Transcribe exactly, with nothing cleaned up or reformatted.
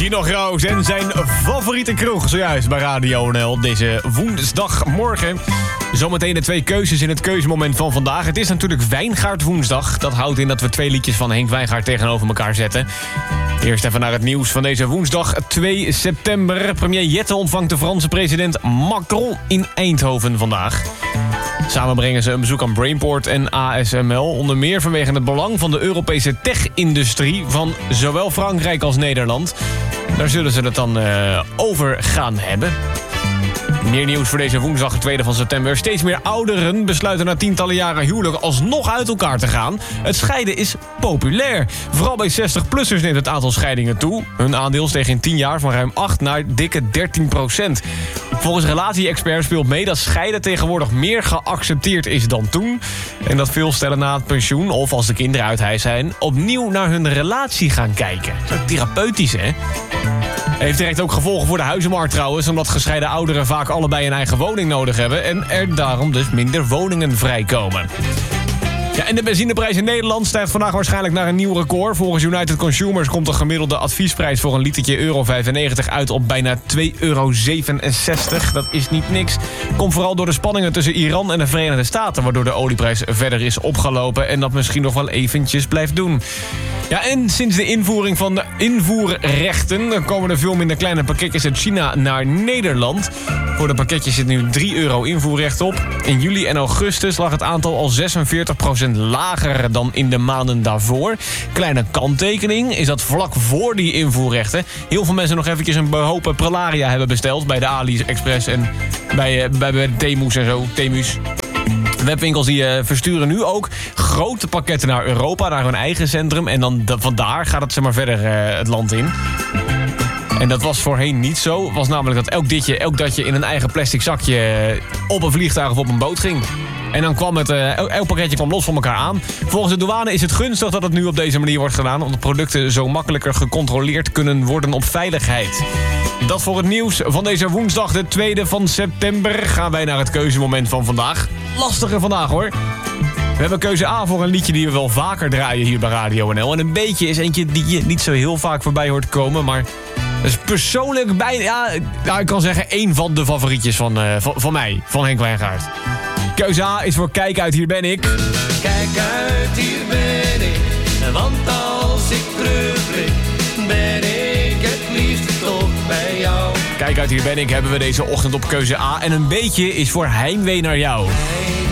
Gino Groos en zijn favoriete kroeg zojuist bij Radio N L deze woensdagmorgen. Zometeen de twee keuzes in het keuzemoment van vandaag. Het is natuurlijk Wijngaard woensdag. Dat houdt in dat we twee liedjes van Henk Wijngaard tegenover elkaar zetten. Eerst even naar het nieuws van deze woensdag twee september. Premier Jette ontvangt de Franse president Macron in Eindhoven vandaag. Samen brengen ze een bezoek aan Brainport en A S M L. Onder meer vanwege het belang van de Europese tech-industrie van zowel Frankrijk als Nederland. Daar zullen ze het dan uh, over gaan hebben. Meer nieuws voor deze woensdag, de tweede van september. Steeds meer ouderen besluiten na tientallen jaren huwelijk alsnog uit elkaar te gaan. Het scheiden is populair. Vooral bij zestig-plussers neemt het aantal scheidingen toe. Hun aandeel steeg in tien jaar van ruim acht naar dikke dertien procent. Volgens relatie-experts speelt mee dat scheiden tegenwoordig meer geaccepteerd is dan toen. En dat veel stellen na het pensioen, of als de kinderen uit huis zijn, opnieuw naar hun relatie gaan kijken. Dat is therapeutisch, hè? Heeft direct ook gevolgen voor de huizenmarkt trouwens, omdat gescheiden ouderen vaak allebei een eigen woning nodig hebben en er daarom dus minder woningen vrijkomen. Ja, en de benzineprijs in Nederland stijgt vandaag waarschijnlijk naar een nieuw record. Volgens United Consumers komt de gemiddelde adviesprijs voor een litertje euro vijfennegentig uit op bijna twee euro zevenenzestig. Dat is niet niks. Komt vooral door de spanningen tussen Iran en de Verenigde Staten, waardoor de olieprijs verder is opgelopen en dat misschien nog wel eventjes blijft doen. Ja, en sinds de invoering van de invoerrechten komen er veel minder kleine pakketjes uit China naar Nederland. Voor de pakketjes zit nu drie euro invoerrecht op. In juli en augustus lag het aantal al zesenveertig procent lager dan in de maanden daarvoor. Kleine kanttekening is dat vlak voor die invoerrechten heel veel mensen nog eventjes een behopen Prelaria hebben besteld bij de AliExpress en bij, bij, bij de Temus en zo, Temus. Webwinkels die uh, versturen nu ook grote pakketten naar Europa, naar hun eigen centrum. En dan de, vandaar gaat het zeg maar verder uh, het land in. En dat was voorheen niet zo. Het was namelijk dat elk ditje, elk datje in een eigen plastic zakje op een vliegtuig of op een boot ging. En dan kwam het, uh, elk pakketje kwam los van elkaar aan. Volgens de douane is het gunstig dat het nu op deze manier wordt gedaan, omdat producten zo makkelijker gecontroleerd kunnen worden op veiligheid. Dat voor het nieuws van deze woensdag, de tweede van september. Gaan wij naar het keuzemoment van vandaag. Lastige vandaag hoor. We hebben keuze A voor een liedje die we wel vaker draaien hier bij Radio N L. En een beetje is eentje die je niet zo heel vaak voorbij hoort komen, maar dat is persoonlijk bijna, ja, nou, ik kan zeggen één van de favorietjes van, uh, van, van mij, van Henk Wijngaard. Keuze A is voor Kijk uit, hier ben ik. Kijk uit, hier ben ik, want als ik terugblik, ben ik het liefst toch bij jou. Kijk uit, hier ben ik hebben we deze ochtend op keuze A. En een beetje is voor Heimwee naar jou. Hey.